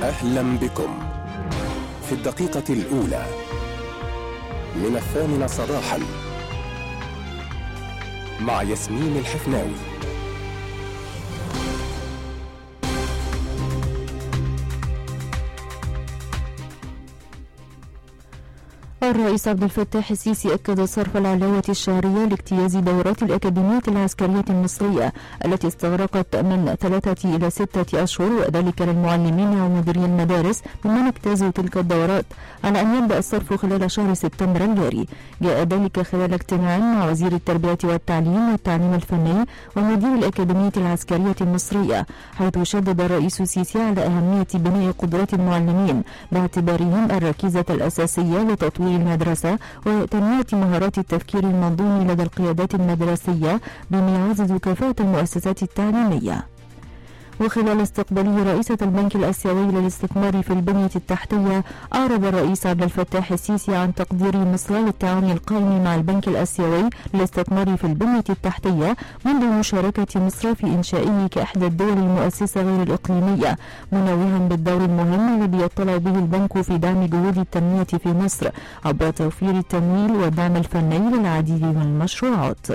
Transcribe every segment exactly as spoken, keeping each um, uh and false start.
أهلا بكم في الدقيقة الأولى من الثامنة صباحا مع ياسمين الحفناوي. الرئيس عبد الفتاح السيسي أكد صرف العلاوة الشهرية لاجتياز دورات الأكاديمية العسكرية المصرية التي استغرقت من ثلاثة إلى ستة أشهر، وذلك للمعلمين ومديري المدارس ممن اجتازوا تلك الدورات، على أن يبدأ الصرف خلال شهر سبتمبر الجاري. جاء ذلك خلال اجتماع مع وزير التربية والتعليم والتعليم الفني ومدير الأكاديمية العسكرية المصرية، حيث شدد الرئيس السيسي على أهمية بناء قدرات المعلمين باعتبارهم الركيزة الأساسية لتطوير المدرسة وتنمية مهارات التفكير المنظومي لدى القيادات المدرسية بما يعزز كفاءة المؤسسات التعليمية. وخلال استقباله رئيسة البنك الآسيوي للاستثمار في البنية التحتية، أعرب الرئيس عبد الفتاح السيسي عن تقدير مصر للتعاون القائم مع البنك الآسيوي للاستثمار في البنية التحتية منذ مشاركة مصر في إنشائه كإحدى الدول المؤسسة غير الإقليمية، منوها بالدور المهم الذي يطلع به البنك في دعم جهود التنمية في مصر عبر توفير التمويل والدعم الفني للعديد من المشروعات.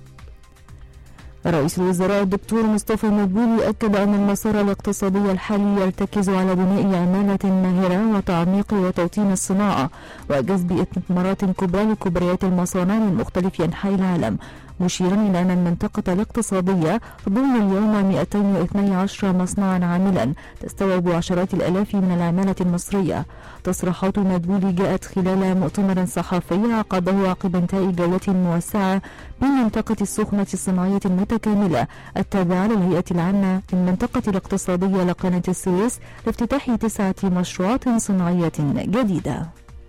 رئيس الوزراء الدكتور مصطفى مدبولي أكد أن المسار الاقتصادي الحالي يرتكز على بناء عمالة ماهرة وتعميق وتوطين الصناعة وجذب استثمارات كبرى لكبريات المصانع من مختلف أنحاء العالم، مشيرا إلى أن المنطقة الاقتصادية تضم اليوم مئتين واثني عشر مصنعا عاملا تستوعب عشرات الآلاف من العمالة المصرية. تصريحات مدبولي جاءت خلال مؤتمر صحفي عقده عقب انتهاء جولة موسعة بمنطقة السخنة الصناعية المتكاملة التابعة للهيئة العامة للمنطقة الاقتصادية لقناة السويس لافتتاح تسعة مشروعات صناعية جديدة.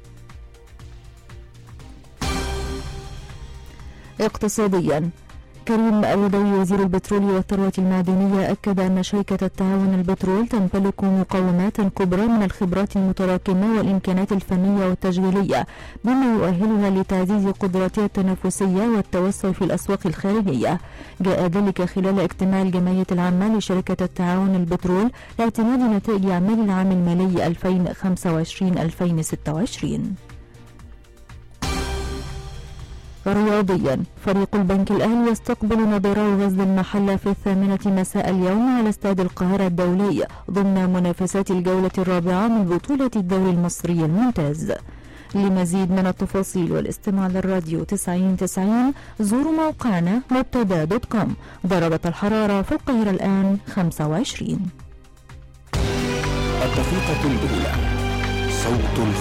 اقتصاديا، كريم الودوي وزير البترول والثروة المعدنية أكد أن شركة التعاون البترول تمتلك مقومات كبرى من الخبرات المتراكمة والإمكانات الفنية والتشغيلية، بما يؤهلها لتعزيز قدراتها التنافسية والتوسع في الأسواق الخارجية. جاء ذلك خلال اجتماع الجمعية العامة لشركة التعاون البترول لاعتماد نتائج أعمال العام المالي ألفين وخمسة وعشرين ألفين وستة وعشرين. رياضيا، فريق البنك الأهلي يستقبل نظيرة غزل المحلة في الثامنة مساء اليوم على استاد القاهرة الدولي ضمن منافسات الجولة الرابعة من بطولة الدوري المصري الممتاز. لمزيد من التفاصيل والاستماع للراديو تسعين تسعين زوروا موقعنا مبتدا دوت كوم. درجة الحرارة في القاهرة الآن خمسة وعشرين. الدقيقة الأولى، صوت